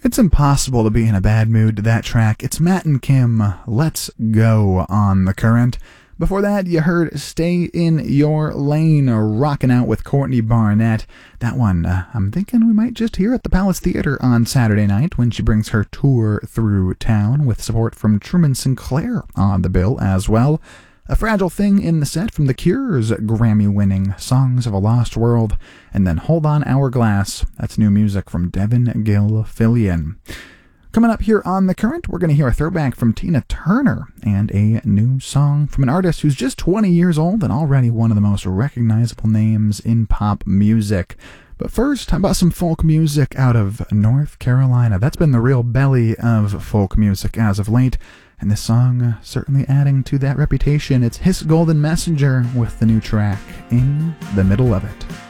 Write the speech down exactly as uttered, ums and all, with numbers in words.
It's impossible to be in a bad mood to that track. It's Matt and Kim, Let's Go on The Current. Before that, you heard Stay in Your Lane, rocking out with Courtney Barnett. That one, uh, I'm thinking we might just hear at the Palace Theater on Saturday night when she brings her tour through town with support from Truman Sinclair on the bill as well. A Fragile Thing in the set from The Cure's Grammy-winning Songs of a Lost World. And then Hold On Hourglass, that's new music from Devin Gilfillian. Coming up here on The Current, we're going to hear a throwback from Tina Turner and a new song from an artist who's just twenty years old and already one of the most recognizable names in pop music. But first, how about some folk music out of North Carolina? That's been the real belly of folk music as of late, and this song uh, certainly adding to that reputation. It's Hiss Golden Messenger with the new track, In the Middle of It.